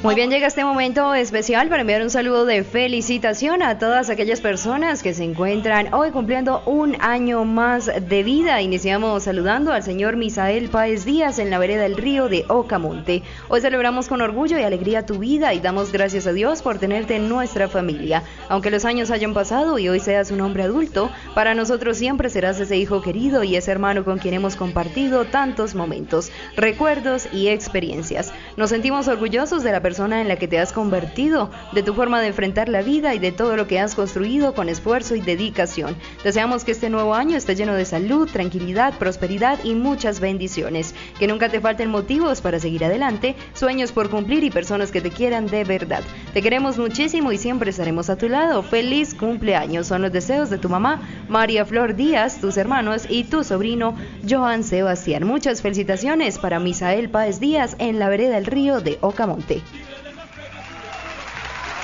Muy bien, llega este momento especial para enviar un saludo de felicitación a todas aquellas personas que se encuentran hoy cumpliendo un año más de vida. Iniciamos saludando al señor Misael Páez Díaz en la vereda del río de Ocamonte. Hoy celebramos con orgullo y alegría tu vida y damos gracias a Dios por tenerte en nuestra familia. Aunque los años hayan pasado y hoy seas un hombre adulto, para nosotros siempre serás ese hijo querido y ese hermano con quien hemos compartido tantos momentos, recuerdos y experiencias. Nos sentimos orgullosos de la persona en la que te has convertido, de tu forma de enfrentar la vida y de todo lo que has construido con esfuerzo y dedicación. Deseamos que este nuevo año esté lleno de salud, tranquilidad, prosperidad y muchas bendiciones. Que nunca te falten motivos para seguir adelante, sueños por cumplir y personas que te quieran de verdad. Te queremos muchísimo y siempre estaremos a tu lado. ¡Feliz cumpleaños! Son los deseos de tu mamá, María Flor Díaz, tus hermanos y tu sobrino, Joan Sebastián. Muchas felicitaciones para Misael Páez Díaz en la vereda del río de Ocamonte.